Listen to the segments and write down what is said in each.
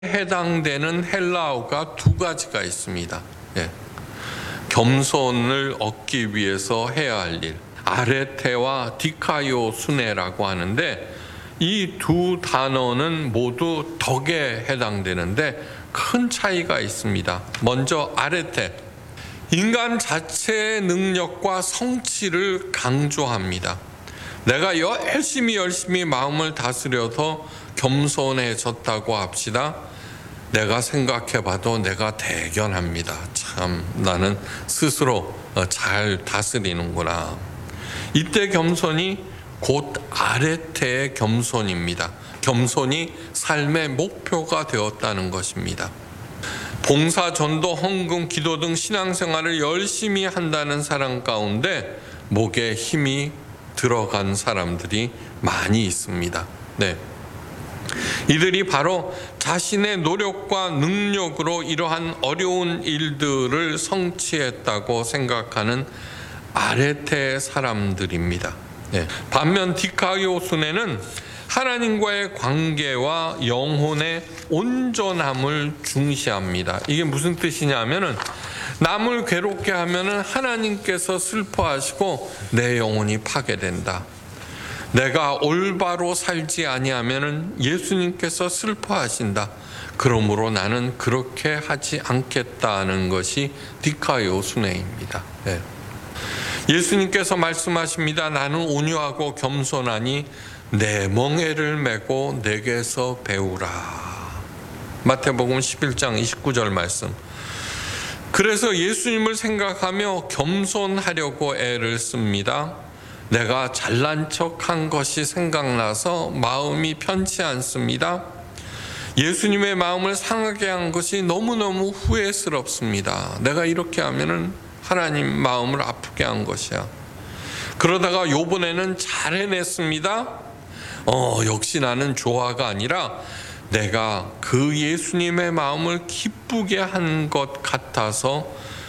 해당되는 헬라어가 두 가지가 있습니다. 겸손을 얻기 위해서 해야 할 일, 아레테와 디카이오수네라고 하는데, 이 두 단어는 모두 덕에 해당되는데 큰 차이가 있습니다. 먼저 아레테, 인간 자체의 능력과 성취를 강조합니다. 내가 열심히 마음을 다스려서 겸손해졌다고 합시다. 내가 생각해봐도 내가 대견합니다. 참 나는 스스로 잘 다스리는구나. 이때 겸손이 곧 아레테의 겸손입니다. 겸손이 삶의 목표가 되었다는 것입니다. 봉사, 전도, 헌금, 기도 등 신앙생활을 열심히 한다는 사람 가운데 목에 힘이 들어간 사람들이 많이 있습니다. 이들이 바로 자신의 노력과 능력으로 이러한 어려운 일들을 성취했다고 생각하는 아레테의 사람들입니다. 반면 디카이오수네는 하나님과의 관계와 영혼의 온전함을 중시합니다. 이게 무슨 뜻이냐면은 남을 괴롭게 하면은 하나님께서 슬퍼하시고 내 영혼이 파괴된다. 내가 올바로 살지 아니하면은 예수님께서 슬퍼하신다. 그러므로 나는 그렇게 하지 않겠다는 것이 디카이오수네입니다. 예수님께서 말씀하십니다. 나는 온유하고 겸손하니 내 멍에를 메고 내게서 배우라. 마태복음 11장 29절 말씀. 그래서 예수님을 생각하며 겸손하려고 애를 씁니다. 내가 잘난 척한 것이 생각나서 마음이 편치 않습니다. 예수님의 마음을 상하게 한 것이 너무너무 후회스럽습니다. 내가 이렇게 하면은 하나님 마음을 아프게 한 것이야. 그러다가 요번에는 잘 해냈습니다. 역시 나는 조화가 아니라 내가 그 예수님의 마음을 기쁘게 한 것 같아서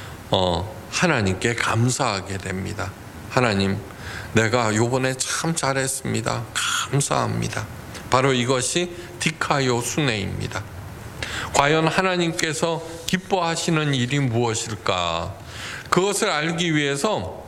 하나님께 감사하게 됩니다. 하나님, 내가 요번에 참 잘했습니다. 감사합니다. 바로 이것이 디카이오수네입니다. 과연 하나님께서 기뻐하시는 일이 무엇일까? 그것을 알기 위해서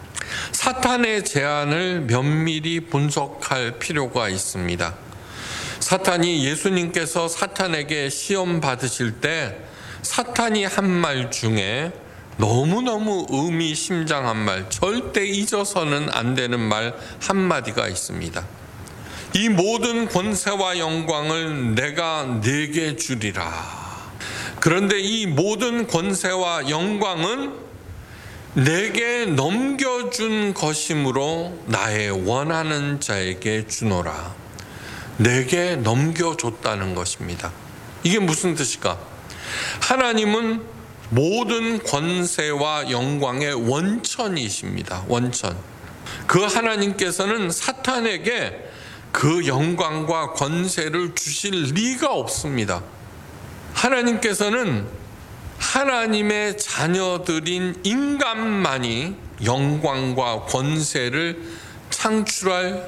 사탄의 제안을 면밀히 분석할 필요가 있습니다. 사탄이 예수님께서 사탄에게 시험 받으실 때 사탄이 한 말 중에 너무너무 의미심장한 말, 절대 잊어서는 안 되는 말 한마디가 있습니다. 이 모든 권세와 영광을 내가 네게 주리라. 그런데 이 모든 권세와 영광은 내게 넘겨준 것이므로 나의 원하는 자에게 주노라. 내게 넘겨줬다는 것입니다. 이게 무슨 뜻일까? 하나님은 모든 권세와 영광의 원천이십니다. 원천. 그 하나님께서는 사탄에게 그 영광과 권세를 주실 리가 없습니다. 하나님께서는 하나님의 자녀들인 인간만이 영광과 권세를 창출할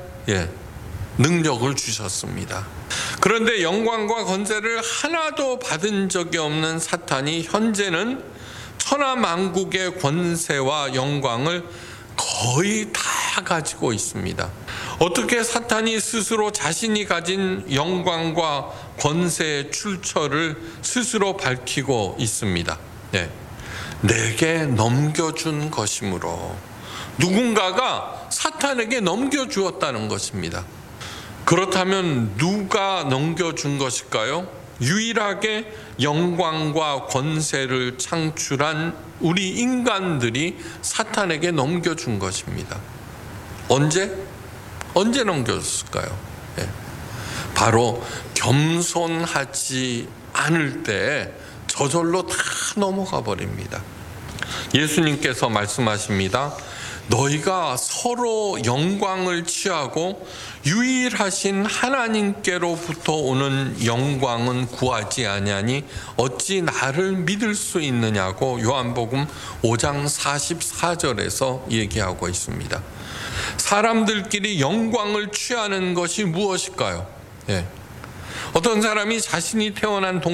능력을 주셨습니다. 그런데 영광과 권세를 하나도 받은 적이 없는 사탄이 현재는 천하만국의 권세와 영광을 거의 다 가지고 있습니다. 어떻게 사탄이 스스로 자신이 가진 영광과 권세의 출처를 스스로 밝히고 있습니다. 내게 넘겨준 것이므로 누군가가 사탄에게 넘겨주었다는 것입니다. 그렇다면 누가 넘겨준 것일까요? 유일하게 영광과 권세를 창출한 우리 인간들이 사탄에게 넘겨준 것입니다. 언제 넘겨줬을까요? 바로 겸손하지 않을 때 저절로 다 넘어가 버립니다. 예수님께서 말씀하십니다. 너희가 서로 영광을 취하고 유일하신 하나님께로부터 오는 영광은 구하지 아니하니 어찌 나를 믿을 수 있느냐고 요한복음 5장 44절에서 얘기하고 있습니다. 사람들끼리 영광을 취하는 것이 무엇일까요? 어떤 사람이 자신이 태어난